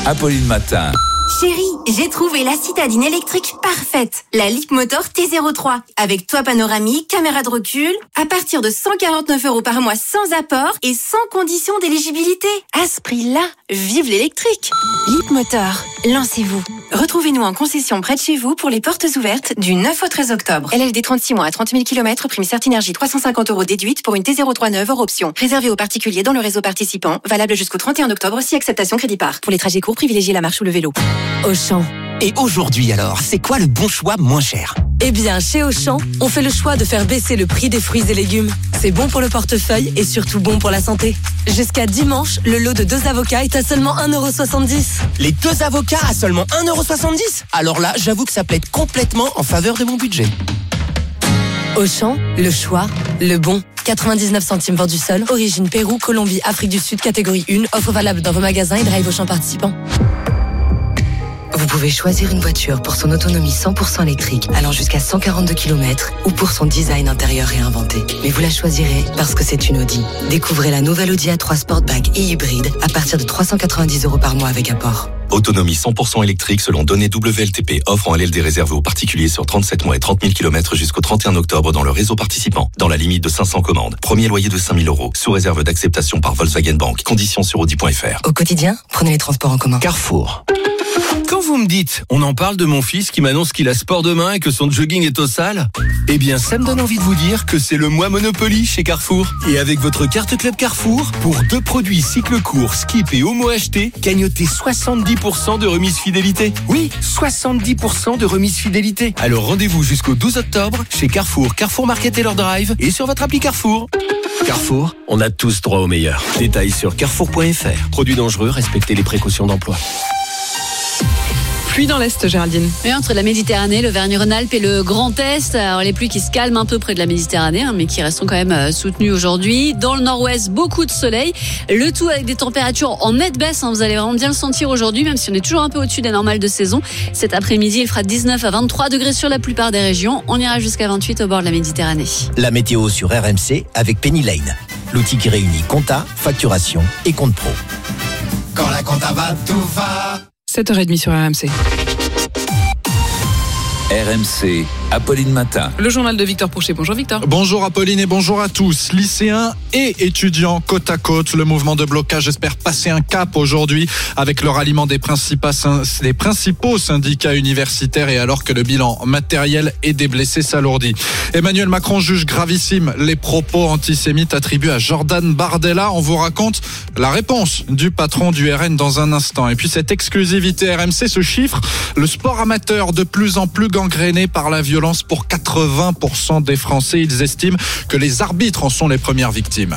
Apolline Matin. Chérie, j'ai trouvé la citadine électrique parfaite. La Leapmotor T03. Avec toit panoramique, caméra de recul. À partir de 149 € par mois sans apport et sans condition d'éligibilité. À ce prix-là, vive l'électrique. Leapmotor, lancez-vous. Retrouvez-nous en concession près de chez vous pour les portes ouvertes du 9 au 13 octobre. LLD 36 mois à 30 000 km, prime Certinergie 350 € déduite pour une T03 neuve hors option. Réservée aux particuliers dans le réseau participant. Valable jusqu'au 31 octobre si acceptation crédit par. Pour les trajets courts, privilégiez la marche ou le vélo. Auchan. Et aujourd'hui alors, c'est quoi le bon choix moins cher ? Eh bien, chez Auchan, on fait le choix de faire baisser le prix des fruits et légumes. C'est bon pour le portefeuille et surtout bon pour la santé. Jusqu'à dimanche, le lot de 2 avocats est à seulement 1,70 €. Les 2 avocats à seulement 1,70 €. Alors là, j'avoue que ça plaide complètement en faveur de mon budget. Auchan, le choix, le bon. 99 centimes vendu seul. Origine Pérou, Colombie, Afrique du Sud, catégorie 1. Offre valable dans vos magasins et drive Auchan participants. Vous pouvez choisir une voiture pour son autonomie 100% électrique allant jusqu'à 142 km ou pour son design intérieur réinventé. Mais vous la choisirez parce que c'est une Audi. Découvrez la nouvelle Audi A3 Sportback et hybride à partir de 390 € par mois avec apport. Autonomie 100% électrique selon données WLTP. Offre en LLD réservée aux particuliers sur 37 mois et 30 000 km jusqu'au 31 octobre dans le réseau participant. Dans la limite de 500 commandes. Premier loyer de 5 000 €. Sous réserve d'acceptation par Volkswagen Bank. Conditions sur audi.fr. Au quotidien, prenez les transports en commun. Carrefour. Quand vous me dites, on en parle de mon fils qui m'annonce qu'il a sport demain et que son jogging est au sale, eh bien ça me donne envie de vous dire que c'est le mois Monopoly chez Carrefour. Et avec votre carte Club Carrefour, pour 2 produits cycle court, skip et homo achetés, gagnotez 70% de remise fidélité. Oui, 70% de remise fidélité. Alors rendez-vous jusqu'au 12 octobre chez Carrefour, Carrefour Market et leur drive et sur votre appli Carrefour. Carrefour, on a tous droit au meilleur. Détails sur carrefour.fr. Produits dangereux, respectez les précautions d'emploi. Pluie dans l'Est, Géraldine. Et entre la Méditerranée, le Vergne-Rhône-Alpes et le Grand Est, alors les pluies qui se calment un peu près de la Méditerranée, mais qui resteront quand même soutenues aujourd'hui. Dans le nord-ouest, beaucoup de soleil. Le tout avec des températures en nette baisse. Vous allez vraiment bien le sentir aujourd'hui, même si on est toujours un peu au-dessus des normales de saison. Cet après-midi, il fera 19 à 23 degrés sur la plupart des régions. On ira jusqu'à 28 au bord de la Méditerranée. La météo sur RMC avec Penny Lane. L'outil qui réunit compta, facturation et compte pro. Quand la compta va, tout va. 7h30 sur RMC. RMC, Apolline Matin. Le journal de Victor Pourchet. Bonjour Victor. Bonjour Apolline et bonjour à tous. Lycéens et étudiants côte à côte. Le mouvement de blocage espère passer un cap aujourd'hui avec le ralliement des principaux syndicats universitaires et alors que le bilan matériel et des blessés s'alourdit. Emmanuel Macron juge gravissime les propos antisémites attribués à Jordan Bardella. On vous raconte la réponse du patron du RN dans un instant. Et puis cette exclusivité RMC, ce chiffre, le sport amateur de plus en plus gangréné par la violence pour 80% des Français. Ils estiment que les arbitres en sont les premières victimes.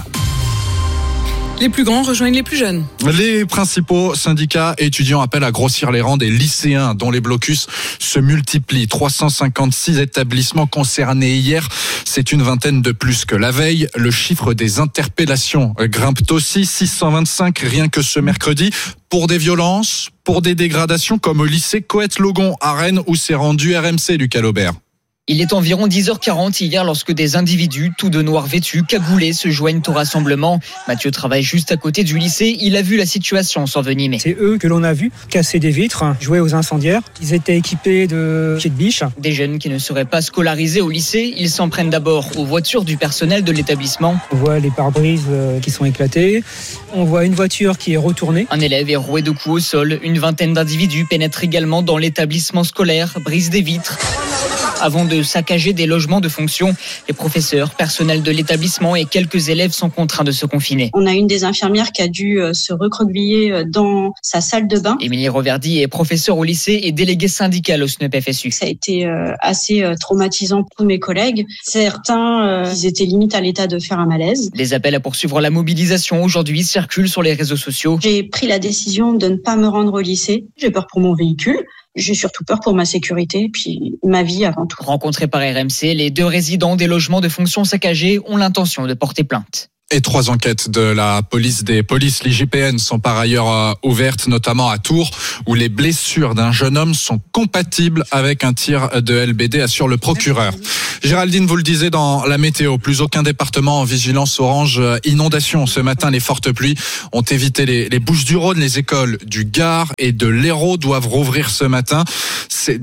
Les plus grands rejoignent les plus jeunes. Les principaux syndicats et étudiants appellent à grossir les rangs des lycéens dont les blocus se multiplient. 356 établissements concernés hier. C'est une vingtaine de plus que la veille. Le chiffre des interpellations grimpe aussi. 625 rien que ce mercredi. Pour des violences, pour des dégradations comme au lycée Coët-Logon à Rennes où s'est rendu RMC, Lucas Laubert. Il est environ 10h40 hier lorsque des individus, tout de noir vêtus, cagoulés, se joignent au rassemblement. Mathieu travaille juste à côté du lycée. Il a vu la situation s'envenimer. C'est eux que l'on a vu casser des vitres, jouer aux incendiaires. Ils étaient équipés de pieds de biche. Des jeunes qui ne seraient pas scolarisés au lycée, ils s'en prennent d'abord aux voitures du personnel de l'établissement. On voit les pare-brises qui sont éclatées. On voit une voiture qui est retournée. Un élève est roué de coups au sol. Une vingtaine d'individus pénètrent également dans l'établissement scolaire, brisent des vitres. Avant de saccager des logements de fonction, les professeurs, personnel de l'établissement et quelques élèves sont contraints de se confiner. On a une des infirmières qui a dû se recroqueviller dans sa salle de bain. Émilie Reverdy est professeure au lycée et déléguée syndicale au SNEP-FSU. Ça a été assez traumatisant pour mes collègues. Certains, ils étaient limite à l'état de faire un malaise. Les appels à poursuivre la mobilisation aujourd'hui circulent sur les réseaux sociaux. J'ai pris la décision de ne pas me rendre au lycée. J'ai peur pour mon véhicule. J'ai surtout peur pour ma sécurité, puis ma vie avant tout. Rencontrés par RMC, les 2 résidents des logements de fonction saccagés ont l'intention de porter plainte. Et 3 enquêtes de la police des polices, l'IGPN, sont par ailleurs ouvertes, notamment à Tours, où les blessures d'un jeune homme sont compatibles avec un tir de LBD, assure le procureur. Géraldine, vous le disiez dans la météo, plus aucun département en vigilance orange inondation. Ce matin, les fortes pluies ont évité les Bouches-du-Rhône. Les écoles du Gard et de l'Hérault doivent rouvrir ce matin. C'est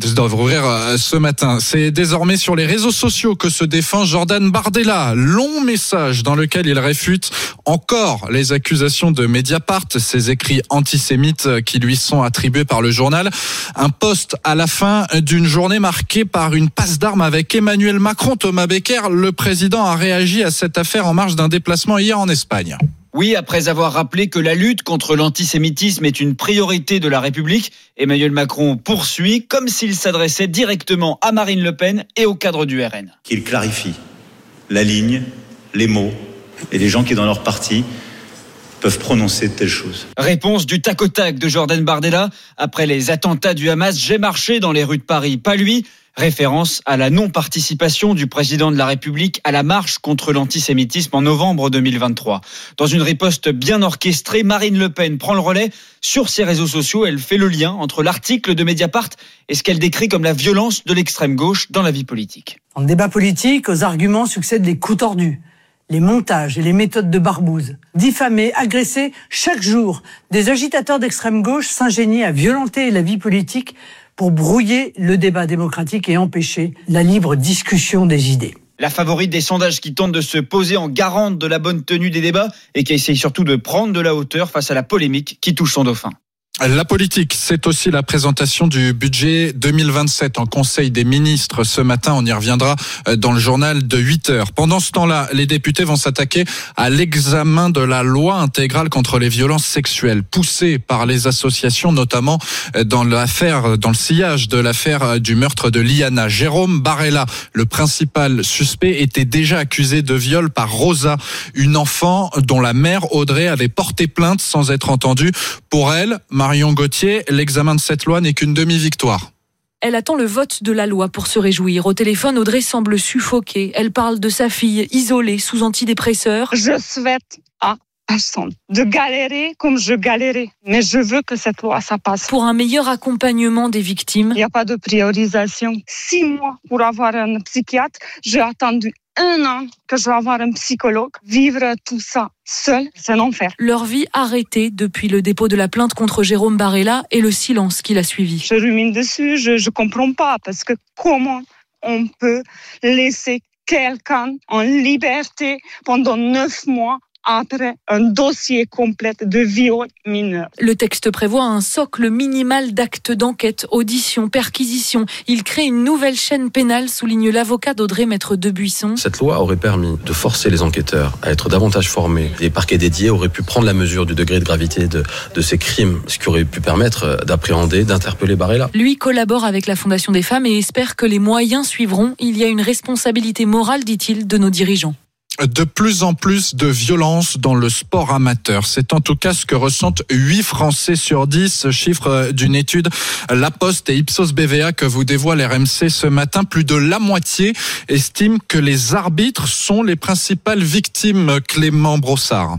désormais sur les réseaux sociaux que se défend Jordan Bardella. Long message dans lequel il réfute encore les accusations de Mediapart, ces écrits antisémites qui lui sont attribués par le journal. Un post à la fin d'une journée marquée par une passe d'armes avec Emmanuel Macron. Thomas Becker, le président a réagi à cette affaire en marge d'un déplacement hier en Espagne. Oui, après avoir rappelé que la lutte contre l'antisémitisme est une priorité de la République, Emmanuel Macron poursuit comme s'il s'adressait directement à Marine Le Pen et au cadre du RN. Qu'il clarifie la ligne, les mots et les gens qui dans leur parti peuvent prononcer de telles choses. Réponse du tac au tac de Jordan Bardella. Après les attentats du Hamas, j'ai marché dans les rues de Paris, pas lui. Référence à la non-participation du président de la République à la marche contre l'antisémitisme en novembre 2023. Dans une riposte bien orchestrée, Marine Le Pen prend le relais. Sur ses réseaux sociaux, elle fait le lien entre l'article de Mediapart et ce qu'elle décrit comme la violence de l'extrême gauche dans la vie politique. En débat politique, aux arguments succèdent les coups tordus, les montages et les méthodes de barbouze. Diffamés, agressés, chaque jour, des agitateurs d'extrême gauche s'ingénient à violenter la vie politique pour brouiller le débat démocratique et empêcher la libre discussion des idées. La favorite des sondages qui tente de se poser en garante de la bonne tenue des débats et qui essaye surtout de prendre de la hauteur face à la polémique qui touche son dauphin. La politique, c'est aussi la présentation du budget 2027 en Conseil des ministres. Ce matin, on y reviendra dans le journal de 8h. Pendant ce temps-là, les députés vont s'attaquer à l'examen de la loi intégrale contre les violences sexuelles, poussée par les associations, notamment dans le sillage de l'affaire du meurtre de Liana. Jérôme Barella, le principal suspect, était déjà accusé de viol par Rosa, une enfant dont la mère Audrey avait porté plainte sans être entendue. Pour elle, Marion Gauthier, l'examen de cette loi n'est qu'une demi-victoire. Elle attend le vote de la loi pour se réjouir. Au téléphone, Audrey semble suffoquée. Elle parle de sa fille isolée sous antidépresseurs. Je souhaite à personne de galérer comme je galérais. Mais je veux que cette loi, ça passe. Pour un meilleur accompagnement des victimes. Il n'y a pas de priorisation. 6 mois pour avoir un psychiatre. J'ai attendu 1 an que je vais avoir un psychologue. Vivre tout ça seul, c'est un enfer. Leur vie arrêtée depuis le dépôt de la plainte contre Jérôme Barella et le silence qui l'a suivi. Je rumine dessus, je comprends pas parce que comment on peut laisser quelqu'un en liberté pendant 9 mois après un dossier complet de viol mineur. Le texte prévoit un socle minimal d'actes d'enquête, audition, perquisition. Il crée une nouvelle chaîne pénale, souligne l'avocat d'Audrey, maître Debuisson. Cette loi aurait permis de forcer les enquêteurs à être davantage formés. Les parquets dédiés auraient pu prendre la mesure du degré de gravité de ces crimes, ce qui aurait pu permettre d'appréhender, d'interpeller Barella. Lui collabore avec la Fondation des femmes et espère que les moyens suivront. Il y a une responsabilité morale, dit-il, de nos dirigeants. De plus en plus de violence dans le sport amateur. C'est en tout cas ce que ressentent 8 Français sur 10, chiffre d'une étude La Poste et Ipsos BVA que vous dévoile RMC ce matin. Plus de la moitié estiment que les arbitres sont les principales victimes. Clément Brossard.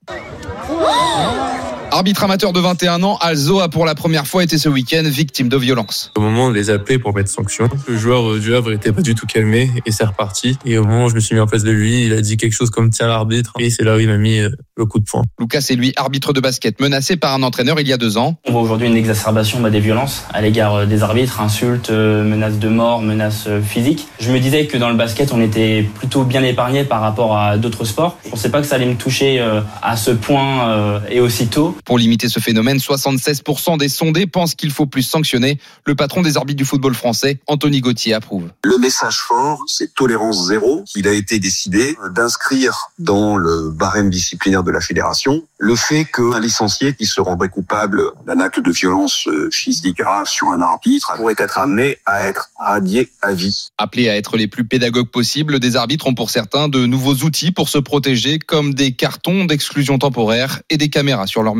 Arbitre amateur de 21 ans, Alzo a pour la première fois été ce week-end victime de violence. Au moment où on les appelait pour mettre sanction, le joueur du Havre était pas du tout calmé et c'est reparti. Et au moment où je me suis mis en place de lui, il a dit quelque chose comme tiens l'arbitre et c'est là où il m'a mis le coup de poing. Lucas est lui arbitre de basket, menacé par un entraîneur il y a 2 ans. On voit aujourd'hui une exacerbation des violences à l'égard des arbitres, insultes, menaces de mort, menaces physiques. Je me disais que dans le basket on était plutôt bien épargné par rapport à d'autres sports. Je pensais pas que ça allait me toucher à ce point et aussitôt. Pour limiter ce phénomène, 76% des sondés pensent qu'il faut plus sanctionner. Le patron des arbitres du football français, Anthony Gauthier, approuve. Le message fort, c'est tolérance zéro. Il a été décidé d'inscrire dans le barème disciplinaire de la fédération le fait qu'un licencié qui se rendrait coupable d'un acte de violence physique grave sur un arbitre pourrait être amené à être radié à vie. Appelés à être les plus pédagogues possibles, des arbitres ont pour certains de nouveaux outils pour se protéger, comme des cartons d'exclusion temporaire et des caméras sur leur maillot.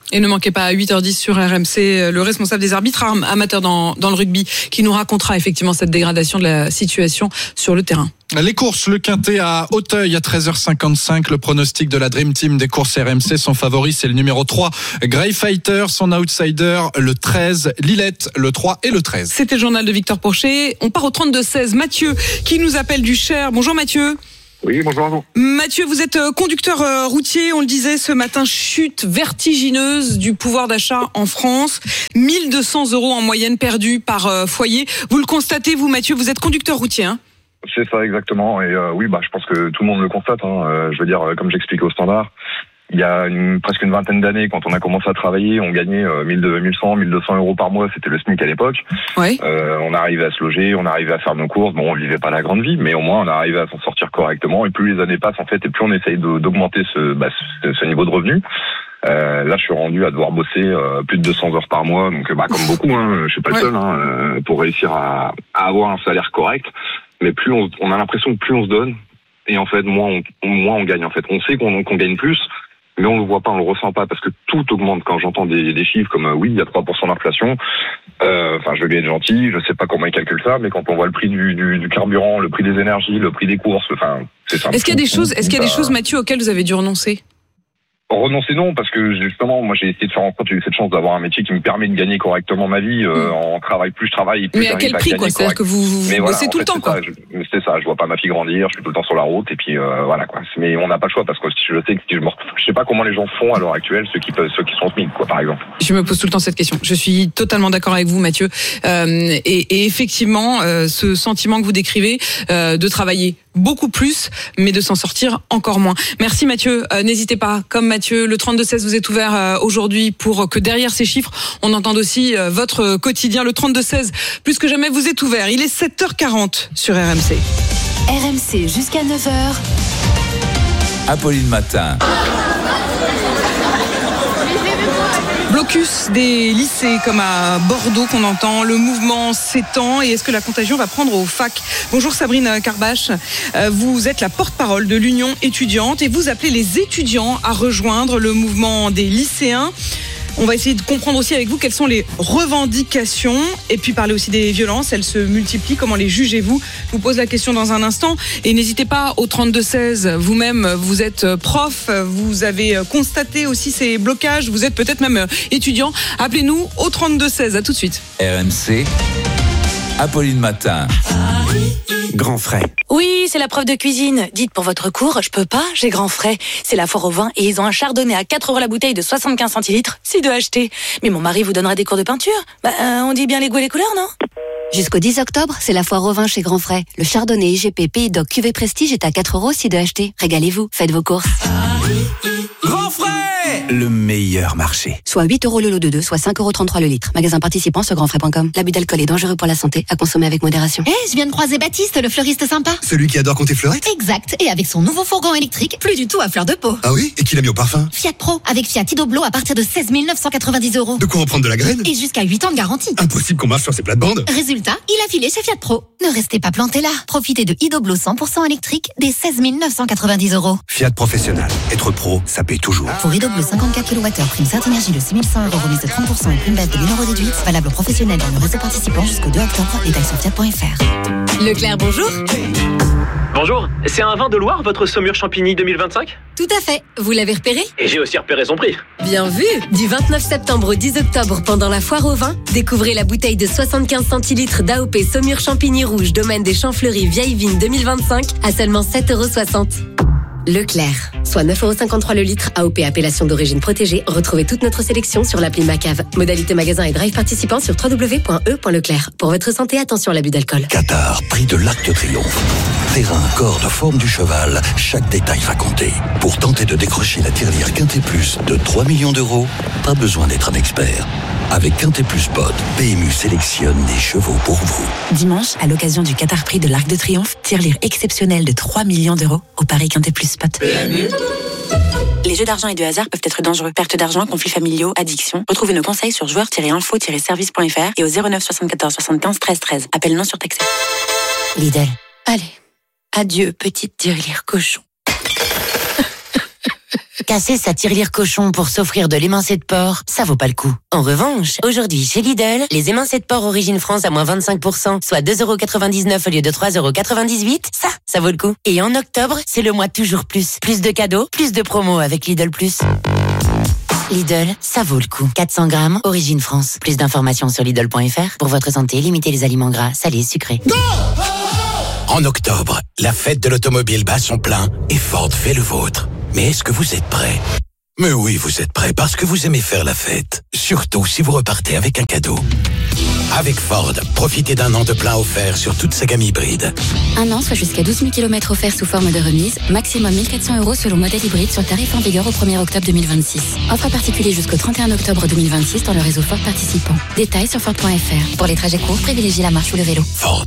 Et ne manquez pas à 8h10 sur RMC le responsable des arbitres amateurs dans le rugby qui nous racontera effectivement cette dégradation de la situation sur le terrain. Les courses, le Quintet à Auteuil à 13h55. Le pronostic de la Dream Team des courses RMC, son favori c'est le numéro 3, Grey Fighter, son outsider le 13, Lillette, le 3 et le 13. C'était le journal de Victor Pourchet. On part au 32-16. Mathieu qui nous appelle du Cher. Bonjour Mathieu. Oui, bonjour à vous. Mathieu, vous êtes conducteur routier, on le disait ce matin, chute vertigineuse du pouvoir d'achat en France, 1 200 € en moyenne perdus par foyer. Vous le constatez, vous Mathieu, vous êtes conducteur routier, hein ? C'est ça exactement, et oui, je pense que tout le monde le constate, hein. Je veux dire, comme j'expliquais au standard, il y a presque une vingtaine d'années, quand on a commencé à travailler, on gagnait 1100, 1200 € par mois, c'était le SMIC à l'époque. Oui. On arrivait à se loger, on arrivait à faire nos courses, bon, on vivait pas la grande vie, mais au moins on arrivait à s'en sortir correctement, et plus les années passent en fait, et plus on essaye d'augmenter ce niveau de revenu. Là, je suis rendu à devoir bosser plus de 200 heures par mois, donc comme beaucoup, hein, je suis pas le seul, hein, pour réussir à avoir un salaire correct. Mais plus on a l'impression que plus on se donne, et en fait moins on gagne. En fait, on sait qu'on gagne plus, mais on le voit pas, on le ressent pas, parce que tout augmente. Quand j'entends des chiffres comme oui, il y a 3% d'inflation, je veux bien être gentil, je sais pas comment ils calculent ça, mais quand on voit le prix du carburant, le prix des énergies, le prix des courses, c'est ça. Est-ce qu'il y a des choses, Mathieu, auxquelles vous avez dû renoncer ? Renoncer non, parce que justement, moi j'ai essayé de faire en sorte, j'ai eu cette chance d'avoir un métier qui me permet de gagner correctement ma vie. En travail, plus je travaille, plus mais à quel prix, quoi? C'est-à-dire que vous bossez tout le temps, quoi. C'est ça, je vois pas ma fille grandir, je suis tout le temps sur la route, et puis voilà, quoi. Mais on n'a pas le choix, parce que je sais que je sais pas comment les gens font à l'heure actuelle, ceux qui sont au SMIC, quoi, par exemple. Je me pose tout le temps cette question. Je suis totalement d'accord avec vous, Mathieu. Et effectivement, ce sentiment que vous décrivez, de travailler beaucoup plus, mais de s'en sortir encore moins. Merci Mathieu. N'hésitez pas, comme Mathieu, le 32-16 vous est ouvert aujourd'hui pour que derrière ces chiffres, on entende aussi votre quotidien. Le 32-16, plus que jamais, vous est ouvert. Il est 7h40 sur RMC. RMC jusqu'à 9h. Apolline Matin. Blocus des lycées comme à Bordeaux qu'on entend, le mouvement s'étend et est-ce que la contagion va prendre aux facs ? Bonjour Sabrine Carbache, vous êtes la porte-parole de l'Union étudiante et vous appelez les étudiants à rejoindre le mouvement des lycéens. On va essayer de comprendre aussi avec vous quelles sont les revendications et puis parler aussi des violences. Elles se multiplient. Comment les jugez-vous ? Je vous pose la question dans un instant. Et n'hésitez pas au 32-16. Vous-même, vous êtes prof. Vous avez constaté aussi ces blocages. Vous êtes peut-être même étudiant. Appelez-nous au 32-16. À tout de suite. RMC. Apolline Matin. Grand frais. Oui, c'est la prof de cuisine. Dites pour votre cours, je peux pas, j'ai grand frais. C'est la foire au vin et ils ont un chardonnay à 4 € la bouteille de 75 centilitres. Si de acheter. Mais mon mari vous donnera des cours de peinture. On dit bien les goûts et les couleurs, non ? Jusqu'au 10 octobre, c'est la foire au vin chez Grand Frais. Le chardonnay IGP Pays d'Oc Cuvée Prestige est à 4 € si de acheter. Régalez-vous, faites vos courses. Grand Frais, le meilleur marché. Soit 8 € le lot de 2, soit 5,33 € le litre. Magasin participant sur grandfrais.com. L'abus d'alcool est dangereux pour la santé, à consommer avec modération. Je viens de croiser Baptiste, le fleuriste sympa. Celui qui adore compter fleurettes ? Exact, et avec son nouveau fourgon électrique, plus du tout à fleur de peau. Ah oui ? Et qui l'a mis au parfum ? Fiat Pro, avec Fiat Idoblo à partir de 16 990 €. De quoi en prendre de la graine ? Et jusqu'à 8 ans de garantie. Impossible qu'on marche sur ces plates-bandes. Résultat, il a filé chez Fiat Pro. Ne restez pas planté là. Profitez de Idoblo 100% électrique dès 16 990 €. Fiat Professionnel. Être pro, ça paye toujours. Pour Idoblo 54 kWh, prime Saint-Énergie de 6 100 €, remise de 30% et prime baisse de 1 € déduite. Valable professionnel dans le réseau participant jusqu'au 2 octobre. Détails sur fiat.fr. Leclerc, bonjour. Bonjour, c'est un vin de Loire, votre Saumur Champigny 2025 ? Tout à fait. Vous l'avez repéré ? Et j'ai aussi repéré son prix. Bien vu. Du 29 septembre au 10 octobre, pendant la foire au vin, découvrez la bouteille de 75 centilitres d'AOP Saumur Champigny Rouge, domaine des Champs-Fleuris, Vieille Vigne 2025, à seulement 7,60 €. Leclerc, soit 9,53 € le litre, AOP appellation d'origine protégée. Retrouvez toute notre sélection sur l'appli Macave. Modalité magasin et drive participant sur www.e.leclerc. Pour votre santé, attention à l'abus d'alcool. Qatar, prix de l'Arc de Triomphe. Terrain, corde, forme du cheval, chaque détail va compter. Pour tenter de décrocher la tirelire Quintet Plus de 3 millions d'euros, pas besoin d'être un expert. Avec Quintet Plus Pod, PMU sélectionne des chevaux pour vous. Dimanche, à l'occasion du Qatar Prix de l'Arc de Triomphe, tirelire exceptionnelle de 3 millions d'euros au Paris Quintet Plus Spot. Les jeux d'argent et de hasard peuvent être dangereux. Perte d'argent, conflits familiaux, addiction. Retrouvez nos conseils sur joueurs-info-service.fr et au 09 74 75 13 13. Appel non surtaxé. Lidl. Allez. Adieu, petite tirelire cochon. casser sa tirelire cochon pour s'offrir de l'émincé de porc, ça vaut pas le coup. En revanche, aujourd'hui chez Lidl, les émincés de porc Origine France à moins 25%, soit 2,99€ au lieu de 3,98€, ça vaut le coup. Et en octobre, c'est le mois toujours plus. Plus de cadeaux, plus de promos avec Lidl+. Lidl, ça vaut le coup. 400 grammes, Origine France. Plus d'informations sur Lidl.fr. Pour votre santé, limitez les aliments gras, salés, sucrés. En octobre, la fête de l'automobile bat son plein et Ford fait le vôtre. Mais est-ce que vous êtes prêts ? Mais oui, vous êtes prêts parce que vous aimez faire la fête. Surtout si vous repartez avec un cadeau. Avec Ford, profitez d'un an de plein offert sur toute sa gamme hybride. Un an, soit jusqu'à 12 000 km offerts sous forme de remise. Maximum 1 400€ selon modèle hybride sur tarif en vigueur au 1er octobre 2026. Offre particulier jusqu'au 31 octobre 2026 dans le réseau Ford participant. Détails sur Ford.fr. Pour les trajets courts, privilégiez la marche ou le vélo. Ford.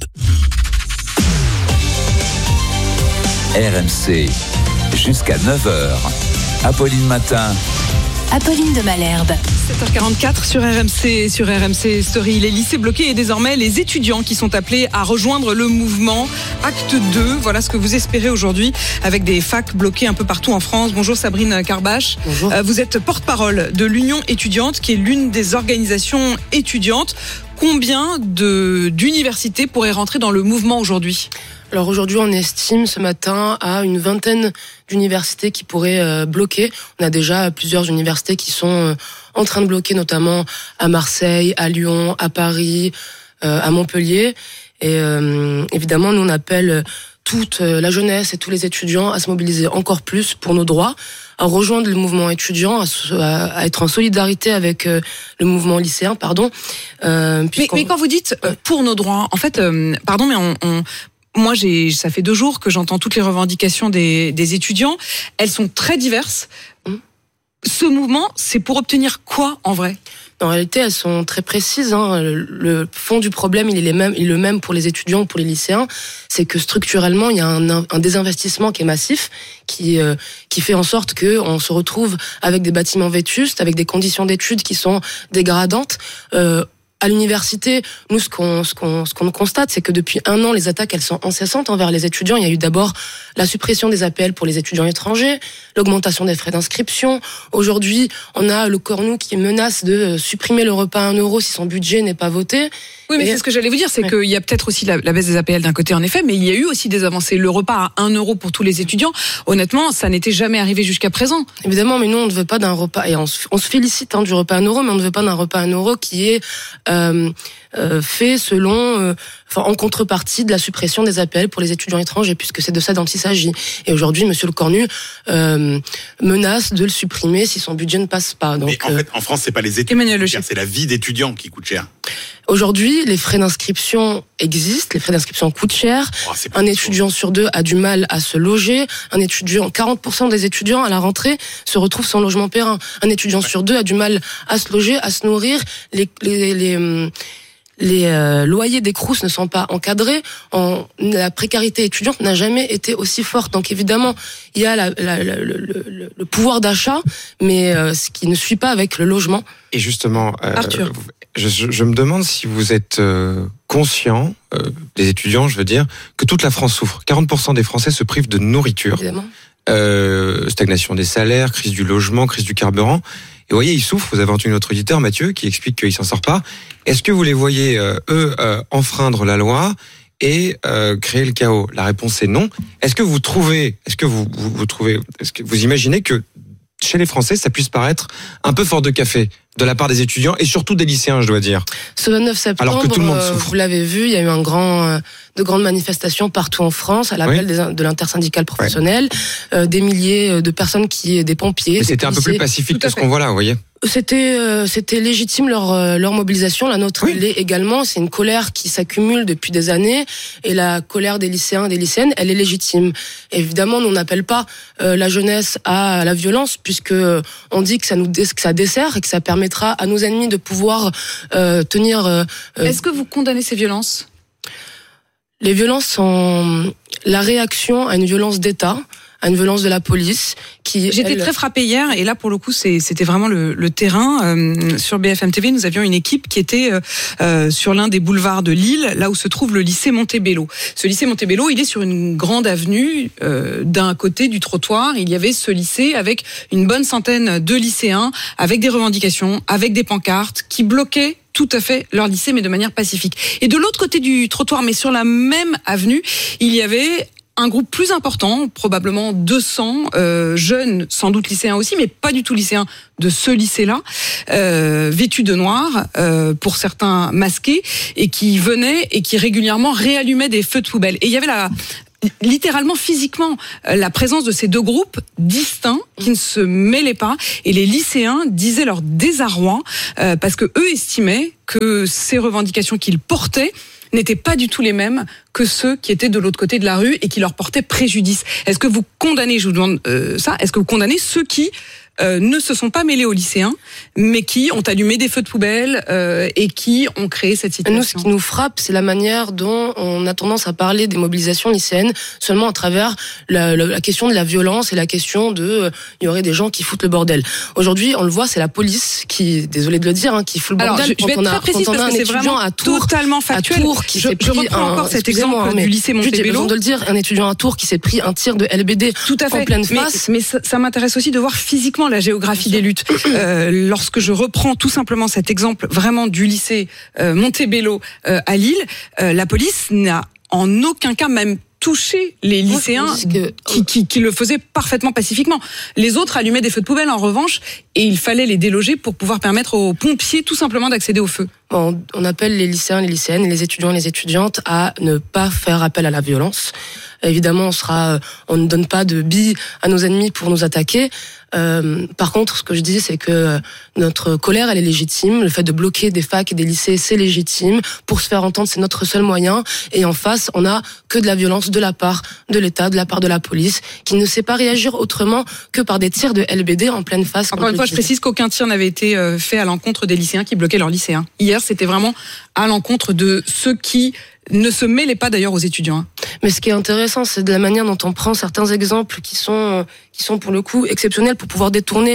RMC, jusqu'à 9h. Apolline Matin. Apolline de Malherbe. 7h44 sur RMC Story. Les lycées bloqués et désormais les étudiants qui sont appelés à rejoindre le mouvement Acte 2. Voilà ce que vous espérez aujourd'hui avec des facs bloqués un peu partout en France. Bonjour Sabrine Carbache. Bonjour. Vous êtes porte-parole de l'Union étudiante qui est l'une des organisations étudiantes. Combien d'universités pourraient rentrer dans le mouvement aujourd'hui ? Alors aujourd'hui, on estime ce matin à une vingtaine d'universités qui pourraient bloquer. On a déjà plusieurs universités qui sont en train de bloquer, notamment à Marseille, à Lyon, à Paris, à Montpellier. Et évidemment, nous on appelle toute la jeunesse et tous les étudiants à se mobiliser encore plus pour nos droits, à rejoindre le mouvement étudiant, à être en solidarité avec le mouvement lycéen, pardon. Mais quand vous dites pour nos droits, en fait, pardon, mais moi, ça fait 2 jours que j'entends toutes les revendications des étudiants. Elles sont très diverses. Ce mouvement, c'est pour obtenir quoi, en vrai ? En réalité, elles sont très précises. Le fond du problème, il est le même pour les étudiants ou pour les lycéens. C'est que structurellement, il y a un désinvestissement qui est massif, qui fait en sorte qu'on se retrouve avec des bâtiments vétustes, avec des conditions d'études qui sont dégradantes. À l'université, nous, ce qu'on constate, c'est que depuis 1 an, les attaques, elles sont incessantes envers les étudiants. Il y a eu d'abord la suppression des APL pour les étudiants étrangers, l'augmentation des frais d'inscription. Aujourd'hui, on a le Cornu qui menace de supprimer le repas à 1€ si son budget n'est pas voté. Oui, mais c'est ce que j'allais vous dire, c'est qu'il y a peut-être aussi la baisse des APL d'un côté, en effet, mais il y a eu aussi des avancées. Le repas à 1€ pour tous les étudiants, honnêtement, ça n'était jamais arrivé jusqu'à présent. Évidemment, mais nous, on ne veut pas d'un repas, et on se félicite du repas à 1€, mais on ne veut pas d'un repas à 1€ qui est fait selon, en contrepartie de la suppression des APL pour les étudiants étrangers, puisque c'est de ça dont il s'agit. Et aujourd'hui, Monsieur le Cornu menace de le supprimer si son budget ne passe pas. Donc, mais en fait, en France, c'est pas les étudiants, c'est la vie d'étudiants qui coûte cher. Aujourd'hui, les frais d'inscription existent, les frais d'inscription coûtent cher. Un étudiant sur 2 a du mal à se loger. 40% des étudiants à la rentrée se retrouvent sans logement périn. Un étudiant sur 2 a du mal à se loger, à se nourrir. Les loyers des Crous ne sont pas encadrés. La précarité étudiante n'a jamais été aussi forte. Donc évidemment, il y a le pouvoir d'achat, mais ce qui ne suit pas avec le logement. Et justement, Arthur. Je me demande si vous êtes conscient, des étudiants, je veux dire, que toute la France souffre. 40% des Français se privent de nourriture. Évidemment. Stagnation des salaires, crise du logement, crise du carburant. Et vous voyez, ils souffrent. Vous avez entendu notre auditeur, Mathieu, qui explique qu'il s'en sort pas. Est-ce que vous les voyez, enfreindre la loi et créer le chaos ? La réponse est non. Est-ce que vous imaginez que chez les Français, ça puisse paraître un peu fort de café de la part des étudiants et surtout des lycéens, je dois dire. Ce 29 septembre, alors que tout le monde souffre. Vous l'avez vu, il y a eu de grandes manifestations partout en France à l'appel de l'intersyndicale professionnelle, des milliers de personnes des pompiers. Mais c'était un peu plus pacifique que ce qu'on voit là, vous voyez. C'était légitime leur mobilisation, la nôtre l'est également. C'est une colère qui s'accumule depuis des années et la colère des lycéens et des lycéennes, elle est légitime. Évidemment, nous on n'appelle pas la jeunesse à la violence puisque on dit que ça dessert et que ça permettra à nos ennemis de pouvoir tenir. Est-ce que vous condamnez ces violences ? Les violences sont la réaction à une violence d'État, à une violence de la police qui... J'étais très frappée hier, et là pour le coup c'était vraiment le terrain. Sur BFM TV, nous avions une équipe qui était sur l'un des boulevards de Lille, là où se trouve le lycée Montebello. Ce lycée Montebello, il est sur une grande avenue. D'un côté du trottoir, il y avait ce lycée avec une bonne centaine de lycéens, avec des revendications, avec des pancartes, qui bloquaient tout à fait leur lycée, mais de manière pacifique. Et de l'autre côté du trottoir, mais sur la même avenue, il y avait un groupe plus important, probablement 200 jeunes, sans doute lycéens aussi, mais pas du tout lycéens de ce lycée-là, vêtus de noir, pour certains masqués, et qui venaient et qui régulièrement réallumaient des feux de poubelle. Et il y avait littéralement, physiquement, la présence de ces deux groupes distincts qui ne se mêlaient pas, et les lycéens disaient leur désarroi parce que eux estimaient que ces revendications qu'ils portaient n'étaient pas du tout les mêmes que ceux qui étaient de l'autre côté de la rue et qui leur portaient préjudice. Est-ce que vous condamnez, je vous demande ça, est-ce que vous condamnez ceux qui ne se sont pas mêlés aux lycéens, mais qui ont allumé des feux de poubelle et qui ont créé cette situation? Nous, ce qui nous frappe, c'est la manière dont on a tendance à parler des mobilisations lycéennes seulement à travers la question de la violence et la question il y aurait des gens qui foutent le bordel. Aujourd'hui, on le voit, c'est la police qui, désolé de le dire, qui fout le bordel. Alors, je vais être très précise parce que c'est vraiment à Tours, totalement factuel. À Tours, qui s'est pris encore cet exemple du lycée Montebello. J'ai besoin de le dire, un étudiant à Tours qui s'est pris un tir de LBD en pleine face. Mais ça m'intéresse aussi de voir physiquement la géographie des luttes. Lorsque je reprends tout simplement cet exemple vraiment du lycée Montebello à Lille, la police n'a en aucun cas même touché les lycéens qui le faisaient parfaitement pacifiquement. Les autres allumaient des feux de poubelle en revanche, et il fallait les déloger pour pouvoir permettre aux pompiers tout simplement d'accéder au feu. Bon, on appelle les lycéens, les lycéennes, les étudiants et les étudiantes à ne pas faire appel à la violence. Évidemment, on ne donne pas de billes à nos ennemis pour nous attaquer. Par contre, ce que je dis, c'est que notre colère, elle est légitime. Le fait de bloquer des facs et des lycées, c'est légitime. Pour se faire entendre, c'est notre seul moyen. Et en face, on n'a que de la violence de la part de l'État, de la part de la police, qui ne sait pas réagir autrement que par des tirs de LBD en pleine face. Encore une fois, je précise qu'aucun tir n'avait été fait à l'encontre des lycéens qui bloquaient leurs lycéens. Hier, c'était vraiment à l'encontre de ceux qui ne se mêlaient pas d'ailleurs aux étudiants. Mais ce qui est intéressant, c'est de la manière dont on prend certains exemples qui sont pour le coup exceptionnels pour pouvoir détourner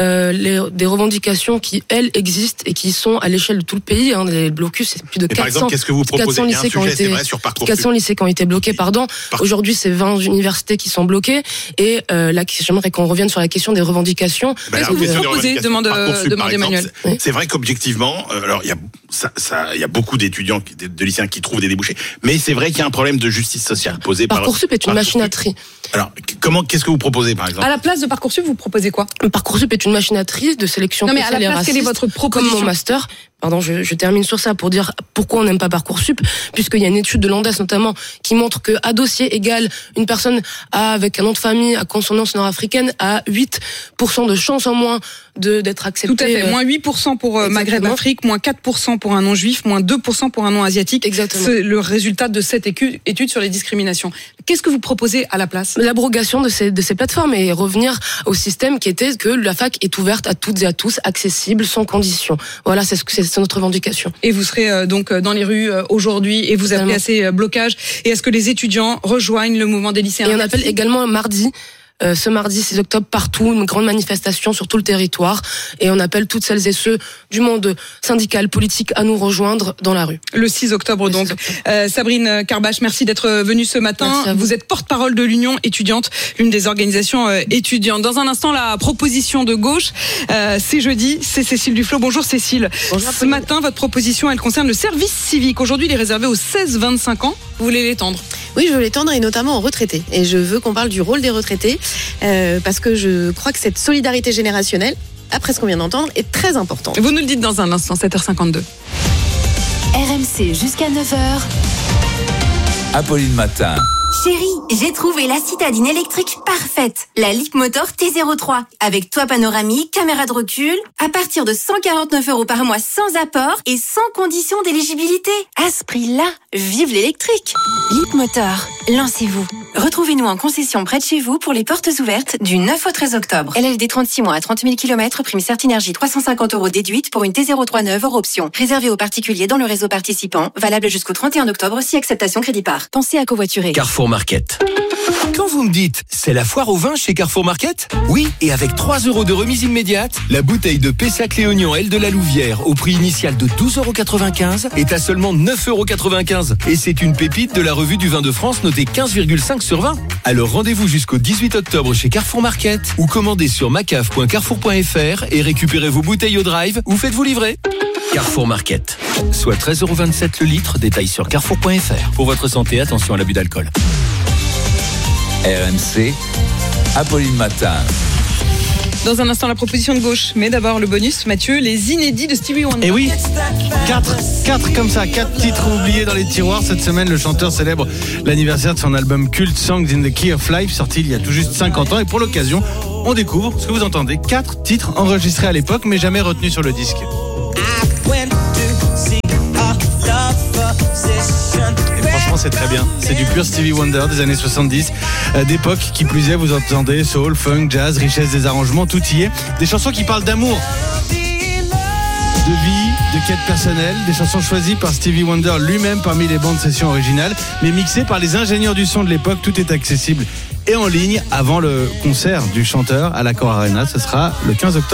des revendications qui, elles, existent et qui sont à l'échelle de tout le pays. Les blocus, c'est plus de 400. Par exemple, qu'est-ce que vous proposez? 400 lycées qui ont été bloqués, Aujourd'hui, c'est 20 universités qui sont bloquées. Et là, j'aimerais qu'on revienne sur la question des revendications. Qu'est-ce que vous proposez? Demande Emmanuel. C'est vrai qu'objectivement, alors il y a beaucoup d'étudiants, de lycéens qui trouvent des débouchés, mais c'est vrai qu'il y a un problème de justice sociale posé par Parcoursup est une machine à tri. Alors, qu'est-ce que vous proposez, par exemple? À la place de Parcoursup, vous proposez quoi? Parcoursup est une machine à tri de sélection sociale et raciste. Non, mais à la place, quelle est votre proposition? Comme mon master. Pardon, je termine sur ça pour dire pourquoi on n'aime pas Parcoursup, puisqu'il y a une étude de l'ANDES notamment qui montre que à dossier égal, une personne avec un nom de famille à consonance nord-africaine a 8% de chance en moins d'être acceptée. Tout à fait. Moins 8% pour Maghreb Afrique, moins 4% pour un non juif, moins 2% pour un non asiatique. Exactement. C'est le résultat de cette étude sur les discriminations. Qu'est-ce que vous proposez à la place? L'abrogation de ces plateformes et revenir au système qui était que la fac est ouverte à toutes et à tous, accessible, sans condition. Voilà, c'est notre revendication. Et vous serez donc dans les rues aujourd'hui et vous appelez à ces blocages. Et est-ce que les étudiants rejoignent le mouvement des lycéens? Et on appelle également ce mardi 6 octobre partout, une grande manifestation sur tout le territoire, et on appelle toutes celles et ceux du monde syndical, politique à nous rejoindre dans la rue. Le 6 octobre donc. Sabrine Karbache, merci d'être venue ce matin. Vous êtes porte-parole de l'Union étudiante, l'une des organisations étudiantes. Dans un instant, la proposition de gauche, c'est jeudi, c'est Cécile Duflot. Bonjour Cécile. Bonjour. Ce matin, votre proposition, elle concerne le service civique. Aujourd'hui, il est réservé aux 16-25 ans. Vous voulez l'étendre? Oui, je veux l'étendre, et notamment aux retraités. Et je veux qu'on parle du rôle des retraités, parce que je crois que cette solidarité générationnelle, après ce qu'on vient d'entendre, est très importante. Vous nous le dites dans un instant, 7h52. RMC jusqu'à 9h. Apolline Matin. Chérie, j'ai trouvé la citadine électrique parfaite. La Leapmotor T03. Avec toit panoramique, caméra de recul. À partir de 149 € par mois sans apport et sans condition d'éligibilité. À ce prix-là, vive l'électrique. Leapmotor, lancez-vous. Retrouvez-nous en concession près de chez vous pour les portes ouvertes du 9 au 13 octobre. LLD 36 mois à 30 000 km, prime Certinergie 350 € déduite pour une T039 hors option. Réservé aux particuliers dans le réseau participant, valable jusqu'au 31 octobre si acceptation crédit par. Pensez à covoiturer. Carrefour Market. Quand vous me dites, c'est la foire au vin chez Carrefour Market ? Oui, et avec 3 € de remise immédiate, la bouteille de Pessac Léognan L de la Louvière, au prix initial de 12,95 € est à seulement 9,95 €. Et c'est une pépite de la revue du vin de France notée 15,5 sur 20. Alors rendez-vous jusqu'au 18 octobre chez Carrefour Market ou commandez sur macaf.carrefour.fr et récupérez vos bouteilles au drive ou faites-vous livrer. Carrefour Market, soit 13,27 € le litre, détail sur carrefour.fr. Pour votre santé, attention à l'abus d'alcool. RMC, Apolline Matin. Dans un instant, la proposition de gauche. Mais d'abord, le bonus, Mathieu, les inédits de Stevie Wonder. Et oui, 4 comme ça, 4 titres oubliés dans les tiroirs. Cette semaine, le chanteur célèbre l'anniversaire de son album culte Songs in the Key of Life, sorti il y a tout juste 50 ans. Et pour l'occasion, on découvre ce que vous entendez. 4 titres enregistrés à l'époque, mais jamais retenus sur le disque. Et franchement, c'est très bien. C'est du pur Stevie Wonder des années 70, d'époque qui plus est. Vous entendez soul, funk, jazz, richesse des arrangements, tout y est. Des chansons qui parlent d'amour, de vie, de quête personnelle. Des chansons choisies par Stevie Wonder lui-même parmi les bandes sessions originales, mais mixées par les ingénieurs du son de l'époque. Tout est accessible et en ligne avant le concert du chanteur à l'Accor Arena. Ce sera le 15 octobre.